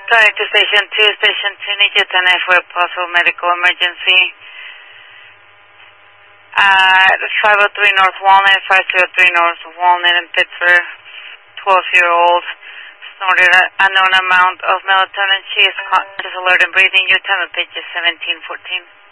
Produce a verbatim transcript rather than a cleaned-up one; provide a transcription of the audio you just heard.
Going to station two, station two, need you to F for a possible medical emergency. Uh, five oh three North Walnut, five oh three North Walnut in Pittsburgh, twelve-year-old, snorted an unknown amount of melatonin. She is conscious, alert, and breathing. Your time of pitch is seventeen fourteen.